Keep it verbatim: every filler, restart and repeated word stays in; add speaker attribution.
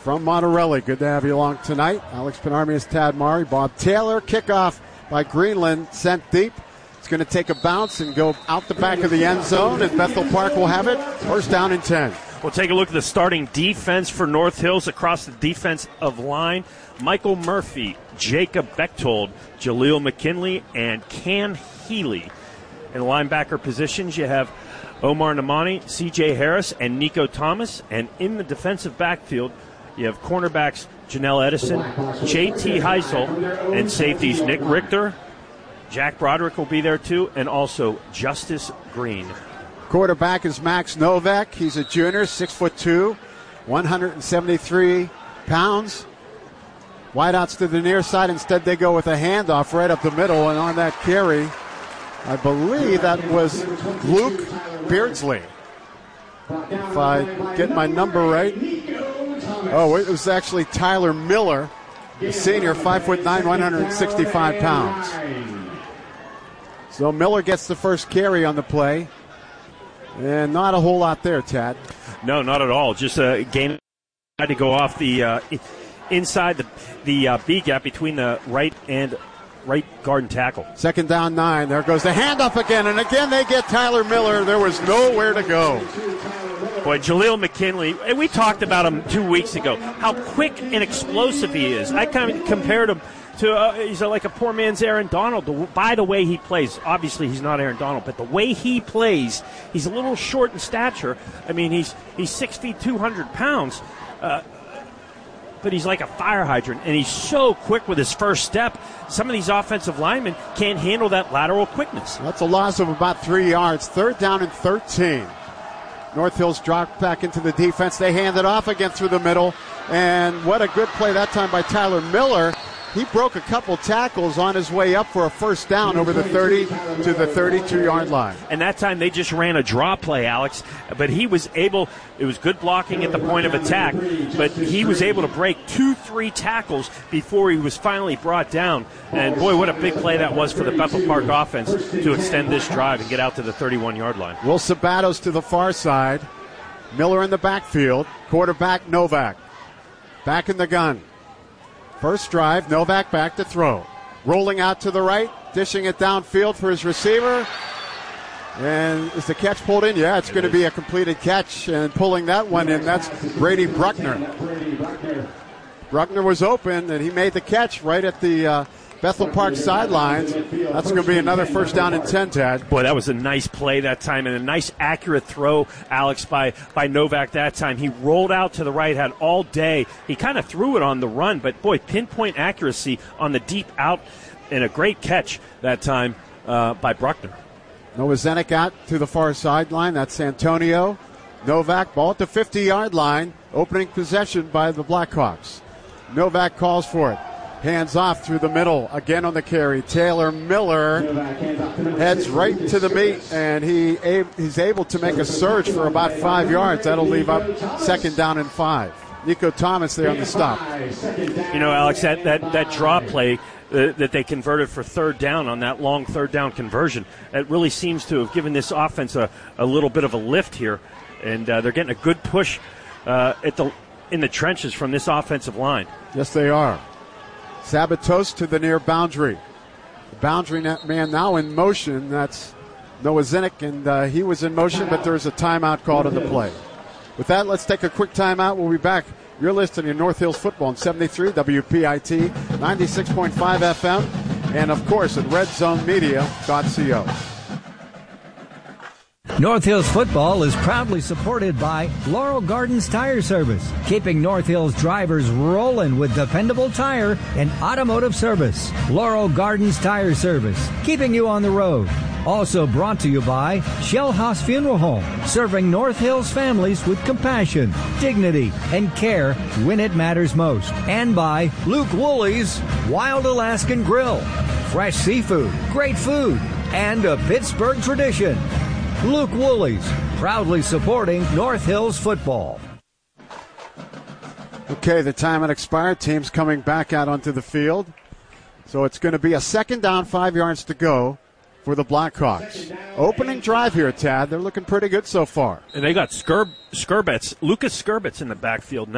Speaker 1: from Monterelli. Good to have you along tonight. Alex Penarmius, Tad Mari, Bob Taylor. Kickoff by Greenland, sent deep. It's going to take a bounce and go out the back of the end zone, and Bethel Park will have it. First down and ten.
Speaker 2: We'll take a look at the starting defense for North Hills across the defensive line. Michael Murphy, Jacob Bechtold, Jaleel McKinley, and Cam Healy. In the linebacker positions, you have Omar Namani, C J Harris, and Nico Thomas. And in the defensive backfield, you have cornerbacks Janelle Edison, J T Heisel, and safeties Nick Richter. Jack Broderick will be there too, and also Justice Green.
Speaker 1: Quarterback is Max Novak. He's a junior, six foot two, one hundred seventy-three pounds. Wideouts to the near side. Instead, they go with a handoff right up the middle, and on that carry, I believe that was Luke Beardsley. If I get my number right. Oh, it was actually Tyler Miller, a senior, five foot nine, one hundred sixty-five pounds. So Miller gets the first carry on the play. And not a whole lot there, Tad.
Speaker 2: No, not at all. Just a gain had to go off the uh, inside the the uh, B gap between the right and right guard and tackle.
Speaker 1: Second down, nine. There goes the handoff again, and again they get Tyler Miller. There was nowhere to go.
Speaker 2: Boy, Jaleel McKinley, and we talked about him two weeks ago, how quick and explosive he is. I kind of compared him to, uh, he's like a poor man's Aaron Donald. The, by the way he plays, obviously he's not Aaron Donald, but the way he plays, he's a little short in stature. I mean, he's he's six feet, two hundred pounds, uh, but he's like a fire hydrant, and he's so quick with his first step. Some of these offensive linemen can't handle that lateral quickness.
Speaker 1: That's a loss of about three yards. Third down and thirteen. North Hills dropped back into the defense. They hand it off again through the middle, and what a good play that time by Tyler Miller. He broke a couple tackles on his way up for a first down over the thirty to the thirty-two-yard line.
Speaker 2: And that time they just ran a draw play, Alex. But he was able, it was good blocking at the point of attack, but he was able to break two, three tackles before he was finally brought down. And, boy, what a big play that was for the Bethel Park offense to extend this drive and get out to the thirty-one-yard line.
Speaker 1: Will Sabatos to the far side. Miller in the backfield. Quarterback Novak. Back in the gun. First drive, Novak back to throw. Rolling out to the right, dishing it downfield for his receiver. And is the catch pulled in? Yeah, it's going to be a completed catch. And pulling that one in, that's Brady Bruckner. Bruckner was open, and he made the catch right at the uh, Bethel Park sidelines. That's going to be another first down and ten, Tad.
Speaker 2: Boy, that was a nice play that time, and a nice accurate throw, Alex, by, by Novak that time. He rolled out to the right, had all day. He kind of threw it on the run, but, boy, pinpoint accuracy on the deep out, and a great catch that time uh, by Bruckner.
Speaker 1: Noah Zenek out to the far sideline. That's Antonio. Novak, ball at the fifty-yard line. Opening possession by the Blackhawks. Novak calls for it. Hands off through the middle. Again on the carry. Taylor Miller heads right to the meat, and he he's able to make a surge for about five yards. That'll leave up second down and five. Nico Thomas there on the stop.
Speaker 2: You know, Alex, that, that, that draw play uh, that they converted for third down on that long third down conversion, it really seems to have given this offense a, a little bit of a lift here, and uh, they're getting a good push uh, at the in the trenches from this offensive line.
Speaker 1: Yes, they are. Sabatos to the near boundary. The boundary man now in motion. That's Noah Zinnick, and uh, he was in motion, but there's a timeout called on the play. With that, let's take a quick timeout. We'll be back. You're listening to North Hills Football on seventy-three W P I T, ninety-six point five F M, and, of course, at red zone media dot co.
Speaker 3: North Hills Football is proudly supported by Laurel Gardens Tire Service, keeping North Hills drivers rolling with dependable tire and automotive service. Laurel Gardens Tire Service, keeping you on the road. Also brought to you by Shell House Funeral Home, serving North Hills families with compassion, dignity, and care when it matters most. And by Luke Woolley's Wild Alaskan Grill, fresh seafood, great food, and a Pittsburgh tradition. Luke Woolley's, proudly supporting North Hills football.
Speaker 1: Okay, the time had expired. Team's coming back out onto the field. So it's going to be a second down, five yards to go for the Blackhawks. Opening drive here, Tad. They're looking pretty good so far.
Speaker 2: And they got Skir- Skirbets, Lucas Skirbets in the backfield.